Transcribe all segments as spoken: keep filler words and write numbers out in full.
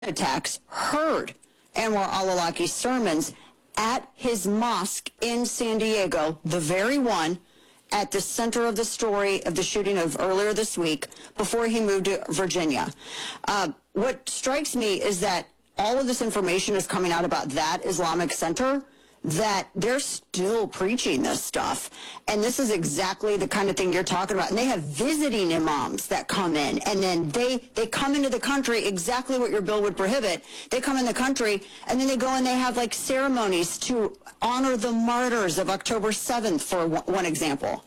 attacks heard Anwar al-Awlaki's sermons at his mosque in San Diego, the very one at the center of the story of the shooting of earlier this week before he moved to Virginia. Uh, what strikes me is that all of this information is coming out about that Islamic center, that they're still preaching this stuff. And this is exactly the kind of thing you're talking about. And they have visiting imams that come in, and then they, they come into the country exactly what your bill would prohibit. They come in the country, and then they go and they have like ceremonies to honor the martyrs of October seventh, for one example.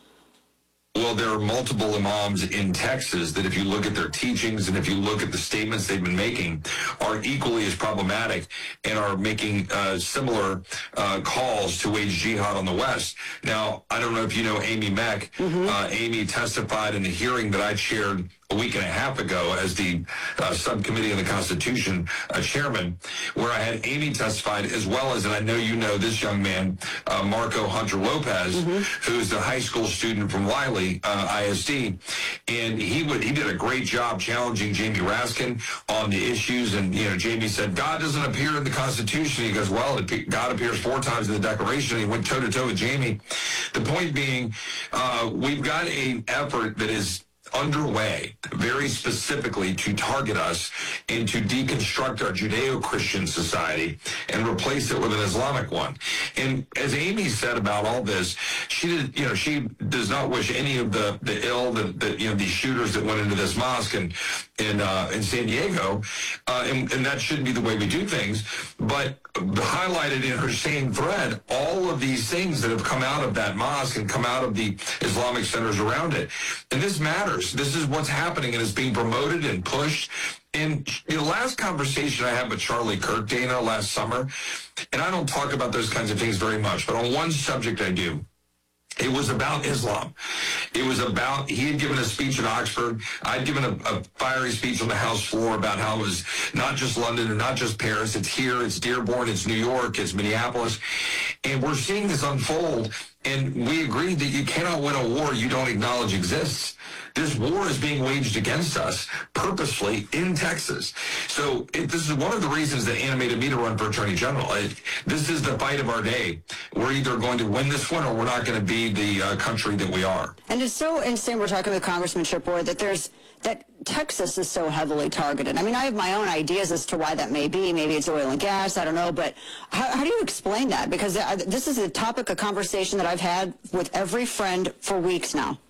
Well, there are multiple imams in Texas that if you look at their teachings and if you look at the statements they've been making, are equally as problematic and are making uh, similar uh, calls to wage jihad on the West. Now, I don't know if you know Amy Meck. Mm-hmm. uh, Amy testified in the hearing that I chaired a week and a half ago as the uh, subcommittee on the Constitution uh, chairman, where I had Amy testified, as well as, and I know you know this young man, uh, Marco Hunter Lopez, mm-hmm. who's the high school student from Wiley uh, I S D, and he would he did a great job challenging Jamie Raskin on the issues. And you know, Jamie said God doesn't appear in the Constitution. He goes, well, it, God appears four times in the Declaration. And he went toe to toe with Jamie. The point being, uh, we've got an effort that is underway very specifically to target us and to deconstruct our Judeo-Christian society and replace it with an Islamic one. And as Amy said about all this, she did, you know, she does not wish any of the, the ill, the, the, you know, these shooters that went into this mosque in, in, uh, in San Diego, uh, and, and that shouldn't be the way we do things, but highlighted in her same thread all of these things that have come out of that mosque and come out of the Islamic centers around it. And this matters. This is what's happening, and it's being promoted and pushed. And the last conversation I had with Charlie Kirk, Dana, last summer, and I don't talk about those kinds of things very much, but on one subject I do. It was about Islam. It was about, he had given a speech in Oxford. I'd given a, a fiery speech on the House floor about how it was not just London and not just Paris. It's here, it's Dearborn, it's New York, it's Minneapolis. And we're seeing this unfold. And we agreed that you cannot win a war you don't acknowledge exists. This war is being waged against us purposefully in Texas. So it, this is one of the reasons that animated me to run for Attorney General. It, this is the fight of our day. We're either going to win this one or we're not going to be the uh, country that we are. And it's so insane, we're talking with Congressman Chip Roy, that there's that Texas is so heavily targeted. I mean, I have my own ideas as to why that may be. Maybe it's oil and gas. I don't know. But how, how do you explain that? Because uh, this is a topic of conversation that I've had with every friend for weeks now.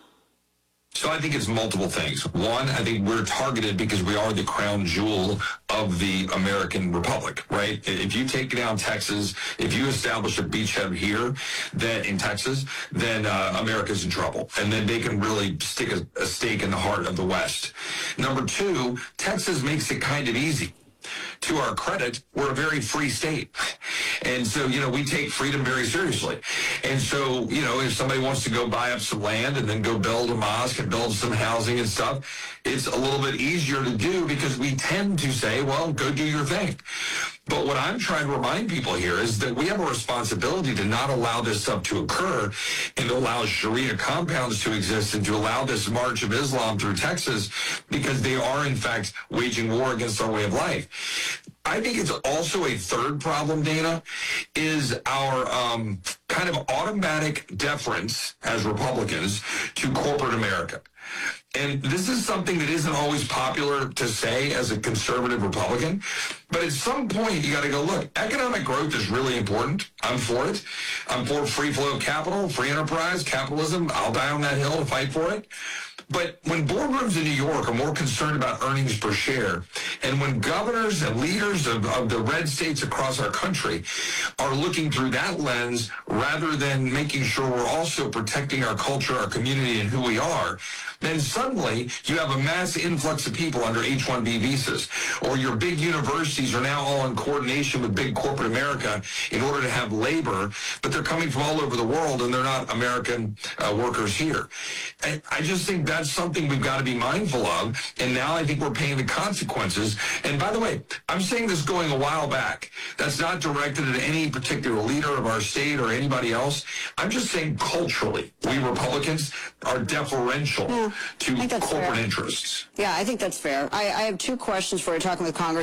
So I think it's multiple things. One, I think we're targeted because we are the crown jewel of the American Republic, right? If you take down Texas, if you establish a beachhead here, then in Texas, then uh, America's in trouble. And then they can really stick a, a stake in the heart of the West. Number two, Texas makes it kind of easy. To our credit, we're a very free state. And so, you know, we take freedom very seriously. And so, you know, if somebody wants to go buy up some land and then go build a mosque and build some housing and stuff, it's a little bit easier to do because we tend to say, well, go do your thing. But what I'm trying to remind people here is that we have a responsibility to not allow this stuff to occur and to allow Sharia compounds to exist and to allow this march of Islam through Texas because they are, in fact, waging war against our way of life. I think it's also a third problem, Dana, is our um, kind of automatic deference as Republicans to corporate America. And this is something that isn't always popular to say as a conservative Republican, but at some point you got to go, look, economic growth is really important. I'm for it. I'm for free flow of capital, free enterprise, capitalism. I'll die on that hill to fight for it. But when boardrooms in New York are more concerned about earnings per share, and when governors and leaders of, of the red states across our country are looking through that lens rather than making sure we're also protecting our culture, our community, and who we are, then suddenly you have a mass influx of people under H one B visas, or your big universities are now all in coordination with big corporate America in order to have labor, but they're coming from all over the world and they're not American uh, workers here. And I just think that's something we've got to be mindful of, and now I think we're paying the consequences. And by the way, I'm saying this going a while back. That's not directed at any particular leader of our state or anybody else. I'm just saying culturally, we Republicans are deferential Yeah, to I think that's corporate fair. interests. Yeah, I think that's fair. I, I have two questions for you talking with Congress.